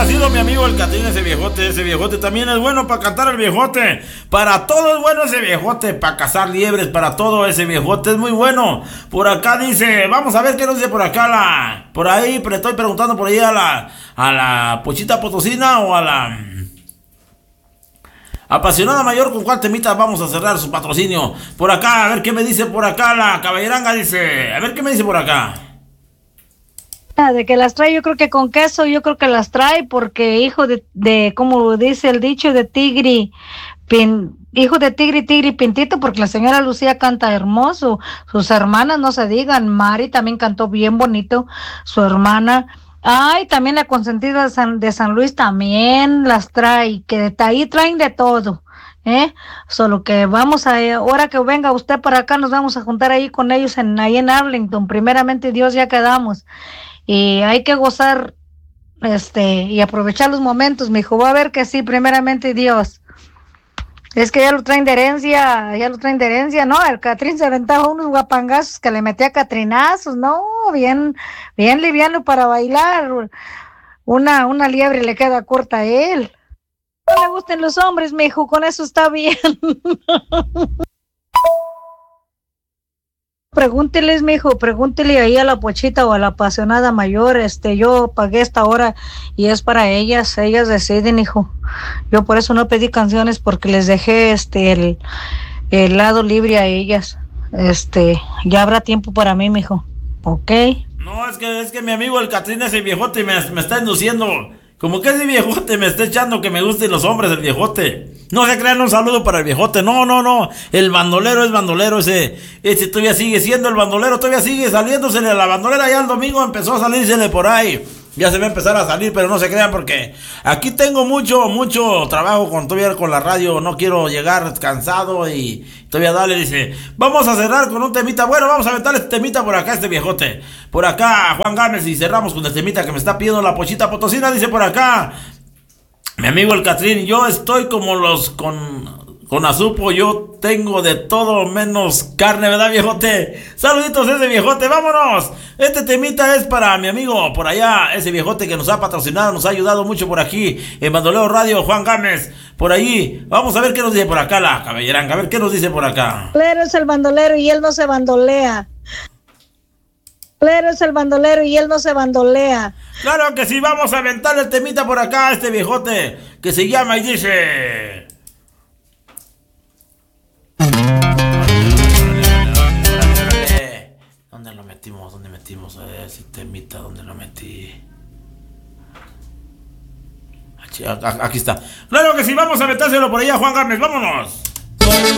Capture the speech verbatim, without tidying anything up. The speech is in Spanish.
complacido mi amigo el Catrín, ese viejote, ese viejote también es bueno para cantar el viejote. Para todo es bueno ese viejote, para cazar liebres, para todo ese viejote es muy bueno. Por acá dice, vamos a ver qué nos dice por acá la, por ahí, pero estoy preguntando por ahí a la, a la Pochita Potosina o a la Apasionada Mayor, ¿con cuál temita vamos a cerrar su patrocinio? Por acá, a ver qué me dice por acá la Caballeranga, dice, a ver qué me dice por acá. De que las trae, yo creo que con queso, yo creo que las trae porque hijo de, de como dice el dicho, de tigre, pin, hijo de tigre, tigre pintito, porque la señora Lucía canta hermoso, sus hermanas no se digan, Mari también cantó bien bonito, su hermana, ay, también la consentida de San, de San Luis también las trae, que de ahí traen de todo. ¿Eh? Solo que vamos a, ahora que venga usted para acá, nos vamos a juntar ahí con ellos en, ahí en Arlington, primeramente Dios, ya quedamos. Y hay que gozar este y aprovechar los momentos, mi hijo. Va a ver que sí, primeramente Dios. Es que ya lo traen de herencia, ya lo traen de herencia, ¿no? El Catrín se aventaba unos guapangazos que le metía catrinazos, ¿no? Bien, bien liviano para bailar. Una, una liebre le queda corta a él. No le gusten los hombres, mi hijo, con eso está bien. Pregúnteles, mijo, pregúntele ahí a la Pochita o a la Apasionada Mayor, este, yo pagué esta hora y es para ellas, ellas deciden, hijo. Yo por eso no pedí canciones porque les dejé, este, el, el lado libre a ellas. Este, ya habrá tiempo para mí, mijo, ¿ok? No, es que, es que mi amigo el Catrín, ese viejote, me, me está induciendo. Como que ese viejote me está echando que me gusten los hombres, el viejote. No se crean, un saludo para el viejote. No, no, no. El bandolero es bandolero. Ese, ese todavía sigue siendo el bandolero. Todavía sigue saliéndosele a la bandolera. Ya el domingo empezó a salírsele por ahí. Ya se va a empezar a salir, pero no se crean porque aquí tengo mucho, mucho trabajo con todavía con la radio. No quiero llegar cansado y todavía dale, dice. Vamos a cerrar con un temita. Bueno, vamos a aventar este temita por acá, este viejote. Por acá, Juan Gámez, y cerramos con el temita que me está pidiendo la Pochita Potosina. Dice por acá, mi amigo el Catrín, yo estoy como los con... Con Azupo, yo tengo de todo menos carne, ¿verdad, viejote? Saluditos ese viejote, vámonos. Este temita es para mi amigo por allá, ese viejote que nos ha patrocinado, nos ha ayudado mucho por aquí en Bandoleo Radio, Juan Gámez, por allí. Vamos a ver qué nos dice por acá la Caballeranga, a ver qué nos dice por acá. El bandolero es el bandolero y él no se bandolea. El bandolero es el bandolero y él no se bandolea. Claro que sí, vamos a aventar el temita por acá, este viejote que se llama y dice... ¿Dónde lo metimos? ¿Dónde metimos a ese temita? ¿Dónde lo metí? Aquí, aquí está. Claro que sí, vamos a metérselo por allá, Juan Gámez, vámonos.